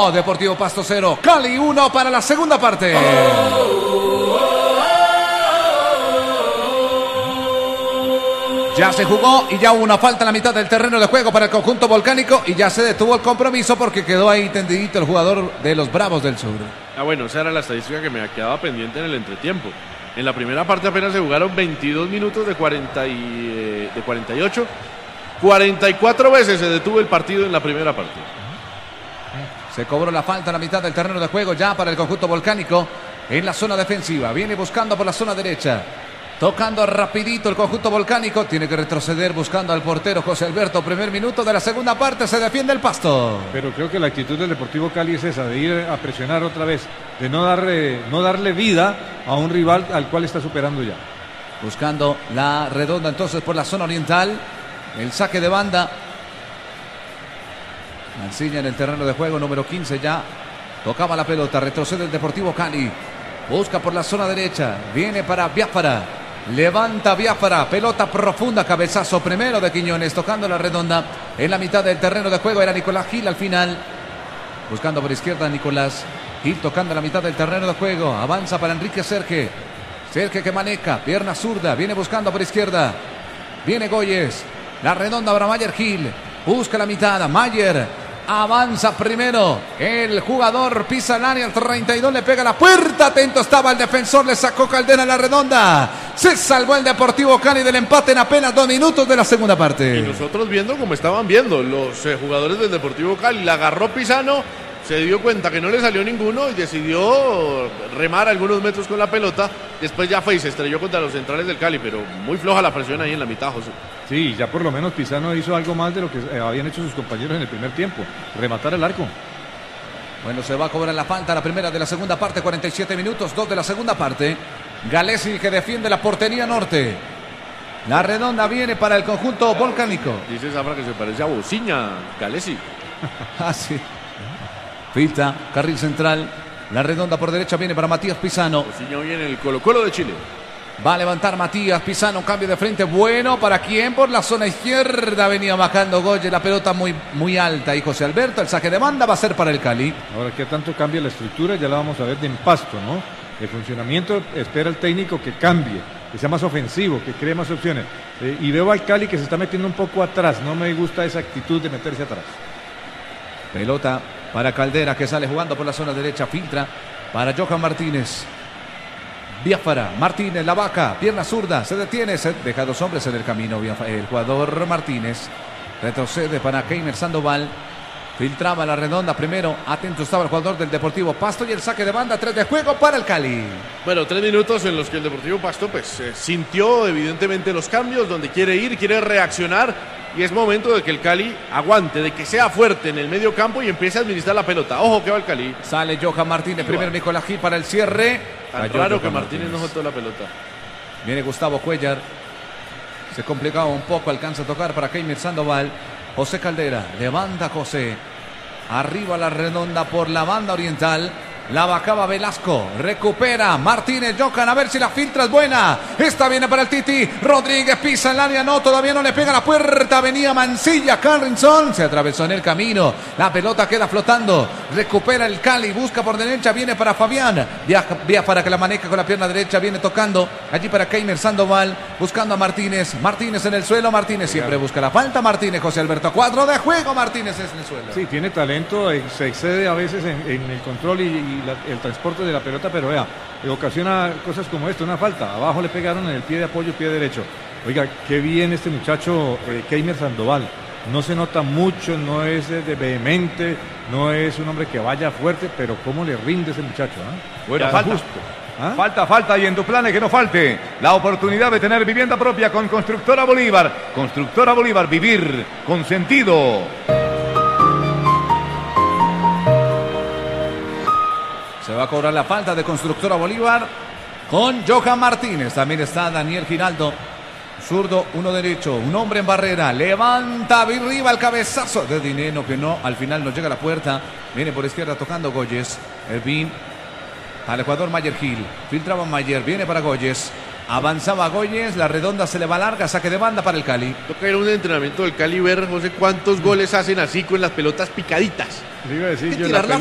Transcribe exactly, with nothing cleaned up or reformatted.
uno, Deportivo Pasto cero, Cali uno para la segunda parte. Ya se jugó y ya hubo una falta en la mitad del terreno de juego para el conjunto volcánico y ya se detuvo el compromiso porque quedó ahí tendidito el jugador de los Bravos del Sur. Ah, bueno, esa era la estadística que me quedaba pendiente en el entretiempo. En la primera parte apenas se jugaron veintidós minutos de, cuarenta y, eh, de cuarenta y ocho. cuarenta y cuatro veces se detuvo el partido en la primera parte. Se cobró la falta en la mitad del terreno de juego ya para el conjunto volcánico en la zona defensiva. Viene buscando por la zona derecha. Tocando rapidito el conjunto volcánico. Tiene que retroceder buscando al portero José Alberto. Primer minuto de la segunda parte. Se defiende el Pasto. Pero creo que la actitud del Deportivo Cali es esa, de ir a presionar otra vez. De no, darle, no darle vida a un rival al cual está superando ya. Buscando la redonda entonces por la zona oriental. El saque de banda. Mancilla en el terreno de juego. Número quince ya. Tocaba la pelota. Retrocede el Deportivo Cali. Busca por la zona derecha. Viene para Biafara. Levanta Biafara, pelota profunda, cabezazo primero de Quiñones, tocando la redonda en la mitad del terreno de juego. Era Nicolás Gil al final, buscando por izquierda Nicolás Gil, tocando la mitad del terreno de juego. Avanza para Enrique Serge, Serge que maneja, pierna zurda, viene buscando por izquierda, viene Goyes, la redonda para Mayer Gil, busca la mitad, Mayer. Avanza primero el jugador, pisa el área, el treinta y dos, le pega la puerta, atento estaba el defensor, le sacó Caldera a la redonda, se salvó el Deportivo Cali del empate en apenas dos minutos de la segunda parte. Y nosotros viendo como estaban viendo los eh, jugadores del Deportivo Cali, la agarró Pisano, se dio cuenta que no le salió ninguno y decidió remar algunos metros con la pelota, después ya fue y se estrelló contra los centrales del Cali, pero muy floja la presión ahí en la mitad, José. Sí, ya por lo menos Pisano hizo algo más de lo que eh, habían hecho sus compañeros en el primer tiempo, rematar el arco. Bueno, se va a cobrar la falta, la primera de la segunda parte, cuarenta y siete minutos, dos de la segunda parte. Galesi que defiende la portería norte. La redonda viene para el conjunto volcánico. Dice Zafra que se parece a Bociña, Galesi. Ah, sí. Filtra, carril central. La redonda por derecha viene para Matías Pisano. Bociña viene el Colo Colo de Chile. Va a levantar Matías Pisano, cambio de frente bueno, ¿para quién? Por la zona izquierda venía bajando Goye, la pelota muy, muy alta y José Alberto, el saque de banda va a ser para el Cali. Ahora que tanto cambia la estructura, ya la vamos a ver de Pasto, ¿no? El funcionamiento espera el técnico que cambie, que sea más ofensivo, que cree más opciones. Eh, y veo al Cali que se está metiendo un poco atrás, no me gusta esa actitud de meterse atrás. Pelota para Caldera que sale jugando por la zona derecha, filtra para Johan Martínez. Biafara, Martínez, la vaca, pierna zurda, se detiene, se deja dos hombres en el camino. El jugador Martínez retrocede para Keimer Sandoval. Filtraba la redonda primero, atento estaba el jugador del Deportivo Pasto y el saque de banda, tres de juego para el Cali. Bueno, tres minutos en los que el Deportivo Pasto pues eh, sintió evidentemente los cambios, donde quiere ir, quiere reaccionar y es momento de que el Cali aguante, de que sea fuerte en el medio campo y empiece a administrar la pelota. Ojo que va el Cali. Sale Johan Martínez, primero Nicolás Gil para el cierre. Tan Cayó raro Johan que Martínez, Martínez no soltó la pelota. Viene Gustavo Cuellar. Se complicaba un poco, alcanza a tocar para Keimer Sandoval. José Caldera, levanta José. Arriba la redonda por la banda oriental. La bajaba Velasco, recupera Martínez, Johan, a ver si la filtra es buena. Esta viene para el Titi, Rodríguez pisa el área, no, todavía no le pega la puerta. Venía Mancilla, Carrinson, se atravesó en el camino. La pelota queda flotando, recupera el Cali, busca por derecha, viene para Fabián. Viaja, viaja para que la maneje con la pierna derecha, viene tocando allí para Keimer Sandoval, buscando a Martínez. Martínez en el suelo, Martínez siempre busca la falta. Martínez, José Alberto, cuadro de juego, Martínez es en el suelo. Sí, tiene talento, se excede a veces en, en el control y, y La, el transporte de la pelota, pero vea, ocasiona cosas como esto, una falta, abajo le pegaron en el pie de apoyo, pie derecho. Oiga, qué bien este muchacho eh, Keimer Sandoval, no se nota mucho, no es eh, de vehemente, no es un hombre que vaya fuerte, pero cómo le rinde ese muchacho, ¿eh? Bueno, ya falta. Justo. ¿Ah? Falta, falta y en tu planes que no falte la oportunidad de tener vivienda propia con Constructora Bolívar. Constructora Bolívar, vivir con sentido. Se va a cobrar la falta de Constructora Bolívar con Johan Martínez. También está Daniel Giraldo. Zurdo, uno derecho, un hombre en barrera. Levanta arriba el cabezazo de Dineno que no, al final no llega a la puerta. Viene por izquierda tocando Goyes. Ervin al Ecuador Mayer Gil. Filtraba Mayer, viene para Goyes. Avanzaba Goyes, la redonda se le va larga, saque de banda para el Cali. Toca ir a un entrenamiento del Cali ver, no sé cuántos goles hacen así con las pelotas picaditas. Le iba a decir Hay que yo, tirar la la